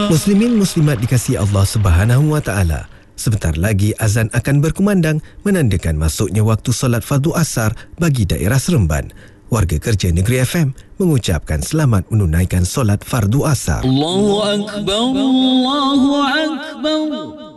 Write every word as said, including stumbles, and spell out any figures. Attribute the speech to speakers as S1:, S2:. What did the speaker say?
S1: Muslimin muslimat dikasihi Allah Subhanahu Wa Taala. Sebentar lagi azan akan berkumandang menandakan masuknya waktu solat fardu asar bagi daerah Seremban. Warga kerja Negeri F M mengucapkan selamat menunaikan solat fardu asar.
S2: Allahu Akbar, Allahu Akbar.